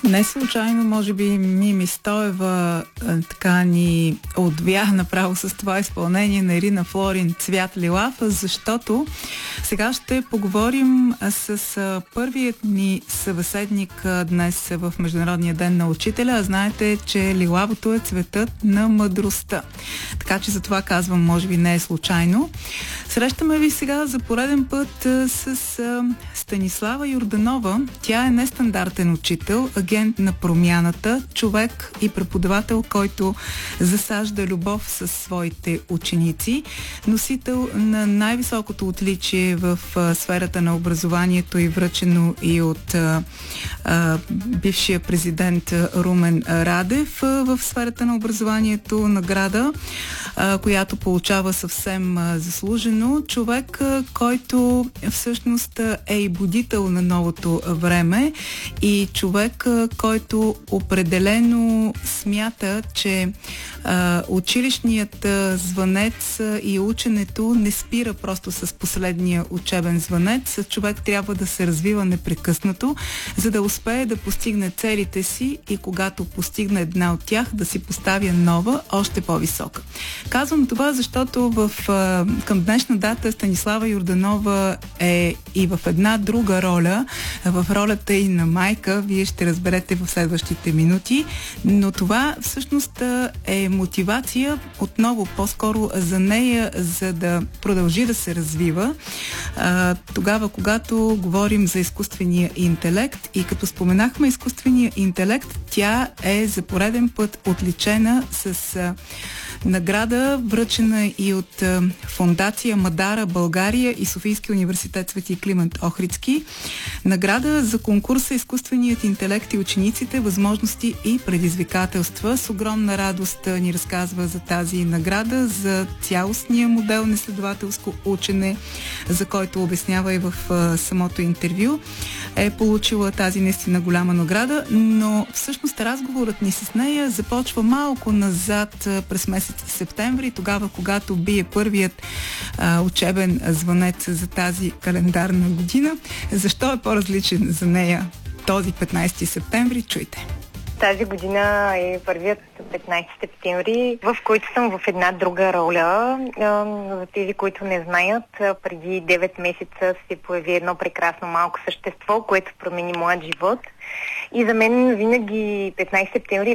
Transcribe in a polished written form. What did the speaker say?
Не случайно, може би, Мими Стоева така ни отвя направо с това изпълнение на Ирина Флорин "Цвят лилав", защото сега ще поговорим с първият ни събеседник днес в Международния ден на учителя. А знаете, че лилавото е цветът на мъдростта. Така че за това казвам, може би не е случайно. Срещаме ви сега за пореден път с Станислава Йорданова. Тя е нестандартен учител, агент на промяната, човек и преподавател, който засажда любов със своите ученици, носител на най-високото отличие в сферата на образованието и връчено и от бившия президент Румен Радев в сферата на образованието, награда, която получава съвсем заслужено. Човек, който всъщност е и будител на новото време и човек, който определено смята, че училищният звънец и ученето не спира просто с последния учебен звънец. Човек трябва да се развива непрекъснато, за да успее да постигне целите си и когато постигне една от тях, да си поставя нова, още по-висока. Казвам това, защото към днешна дата Станислава Йорданова е и в една друга роля, в ролята и на майка. Вие ще разберете в следващите минути, но това всъщност е мотивация отново по-скоро за нея, за да продължи да се развива. Тогава, когато говорим за изкуствения интелект и като споменахме изкуствения интелект, тя е за пореден път отличена с награда, връчена и от фондация Мадара България и Софийския университет Свети Климент Охридски. Награда за конкурса "Изкуственият интелект и учениците, възможности и предизвикателства". С огромна радост ни разказва за тази награда, за цялостния модел на изследователско учене, за който обяснява и в самото интервю. Е получила тази наистина голяма награда, но всъщност разговорът ни с нея започва малко назад през месец септември, тогава, когато бие първият учебен звънец за тази календарна година. Защо е по-различен за нея този 15 септември? Чуйте. Тази година е първият 15 септември, в който съм в една друга роля. За тези, които не знаят, преди 9 месеца се появи едно прекрасно малко същество, което промени моят живот. И за мен винаги 15 септември